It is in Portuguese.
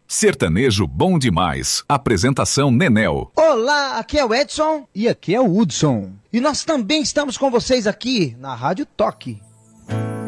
Sertanejo bom demais. Apresentação Nenel. Olá, aqui é o Edson. E aqui é o Hudson. E nós também estamos com vocês aqui na Rádio Toque.